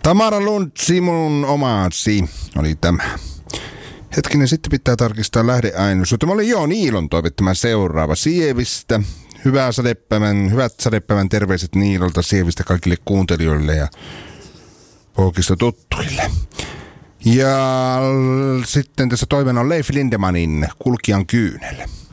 Tamara Lund, sinun omasi oli tämä. Hetkinen, sitten pitää tarkistaa lähdeainus. Tämä oli Jooni Iilon toivottama seuraava Sievistä. Hyvät sadepäivän terveiset Niilolta Sievistä kaikille kuuntelijoille ja Pookista-tuttuille. Ja sitten tässä toiveena on Leif Lindemanin Kulkijan kyynel.